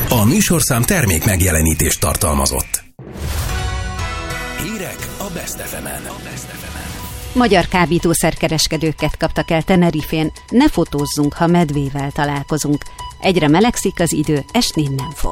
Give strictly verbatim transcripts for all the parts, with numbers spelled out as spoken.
A műsorszám termék megjelenítést tartalmazott. Hírek a Best ef emen. Magyar kábítószerkereskedőket kaptak el Tenerifén. Ne fotózzunk, ha medvével találkozunk. Egyre melegszik az idő, esni nem fog.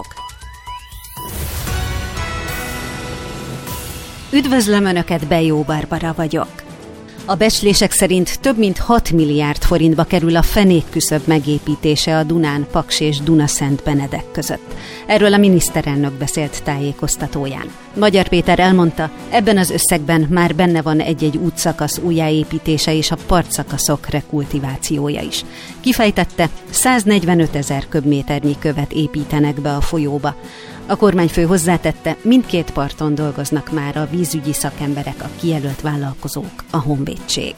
Üdvözlöm Önöket, Bejó Barbara vagyok. A becslések szerint több mint hat milliárd forintba kerül a fenékküszöb megépítése a Dunán, Paks és Dunaszent Benedek között. Erről a miniszterelnök beszélt tájékoztatóján. Magyar Péter elmondta, ebben az összegben már benne van egy-egy útszakasz újjáépítése és a partszakaszok rekultivációja is. Kifejtette, száznegyvenötezer köbméternyi követ építenek be a folyóba. A kormányfő hozzátette, mindkét parton dolgoznak már a vízügyi szakemberek, a kijelölt vállalkozók, a honvédség.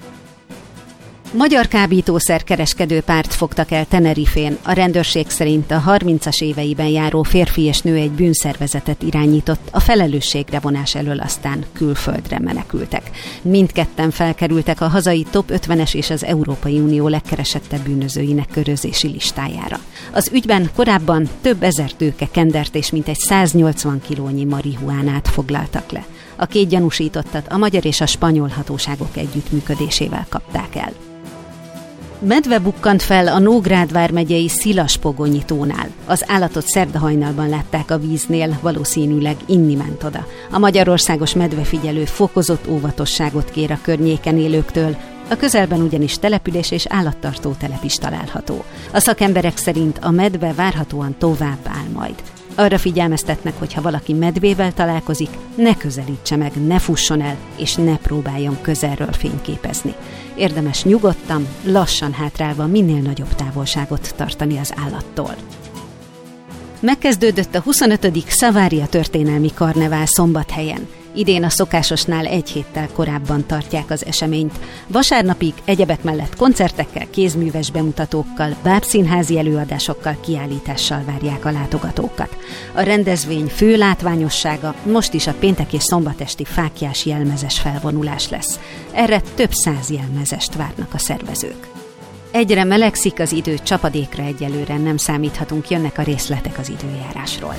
Magyar kábítószerkereskedő párt fogtak el Tenerifén. A rendőrség szerint a harmincas éveiben járó férfi és nő egy bűnszervezetet irányított, a felelősségre vonás elől aztán külföldre menekültek. Mindketten felkerültek a hazai top ötvenes és az Európai Unió legkeresettebb bűnözőinek körözési listájára. Az ügyben korábban több ezer tőke kendert és mintegy száznyolcvan kilónyi marihuánát foglaltak le. A két gyanúsítottat a magyar és a spanyol hatóságok együttműködésével kapták el. Medve bukkant fel a Nógrád vármegyei Szilaspogonyi tónál. Az állatot szerdahajnalban látták a víznél, valószínűleg inni ment oda. A Magyarországos Medvefigyelő fokozott óvatosságot kér a környéken élőktől, a közelben ugyanis település és állattartó telep is található. A szakemberek szerint a medve várhatóan tovább áll majd. Arra figyelmeztetnek, hogy ha valaki medvével találkozik, ne közelítse meg, ne fusson el, és ne próbáljon közelről fényképezni. Érdemes nyugodtan, lassan hátrálva minél nagyobb távolságot tartani az állattól. Megkezdődött a huszonötödik Szavária történelmi karnevál Szombathelyen. Idén a szokásosnál egy héttel korábban tartják az eseményt. Vasárnapig egyebek mellett koncertekkel, kézműves bemutatókkal, bábszínházi előadásokkal, kiállítással várják a látogatókat. A rendezvény fő látványossága most is a péntek és szombatesti fáklyás jelmezes felvonulás lesz. Erre több száz jelmezest várnak a szervezők. Egyre melegszik az idő, csapadékra egyelőre nem számíthatunk, jönnek a részletek az időjárásról.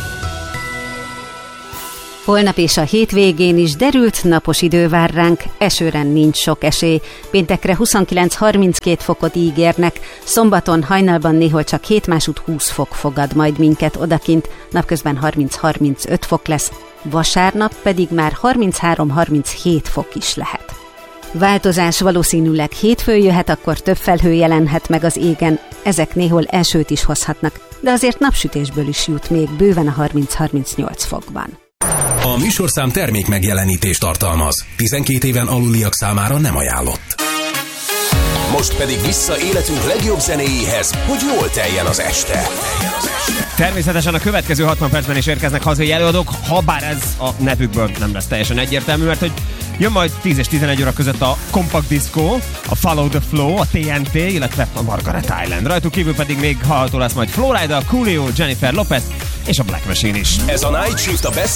Holnap és a hétvégén is derült napos idő vár ránk, esőre nincs sok esély. Péntekre huszonkilenc-harminckét fokot ígérnek, szombaton hajnalban néhol csak hét másút húsz fok fogad majd minket odakint, napközben harminc-harmincöt fok lesz, vasárnap pedig már harminchárom-harminchét fok is lehet. Változás valószínűleg hétfőn jöhet, akkor több felhő jelenhet meg az égen, ezek néhol esőt is hozhatnak, de azért napsütésből is jut még bőven a harminc-harmincnyolc fokban. A műsorszám termék megjelenítést tartalmaz. tizenkét éven aluliak számára nem ajánlott. Most pedig vissza életünk legjobb zenéjéhez, hogy jól teljen az este. Természetesen a következő hatvan percben is érkeznek hazai előadók, habár ez a nevükből nem lesz teljesen egyértelmű, mert hogy jön majd tíz és tizenegy óra között a Compact Disco, a Follow the Flow, a té en té, illetve a Margaret Island. Rajtuk kívül pedig még hallható lesz majd Florida, Coolio, Jennifer Lopez és a Black Machine is. Ez a Night Shift a Best